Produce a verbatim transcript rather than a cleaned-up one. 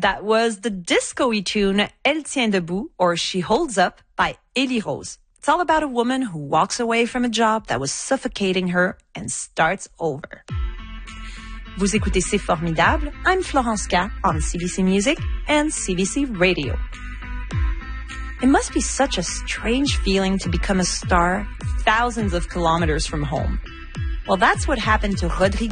That was the disco-y tune Elle tient debout, or She Holds Up, by Elie Rose. It's all about a woman who walks away from a job that was suffocating her and starts over. Vous écoutez C'est Formidable. I'm Florence K on C B C Music and C B C Radio. It must be such a strange feeling to become a star thousands of kilometers from home. Well, that's what happened to Rodrigo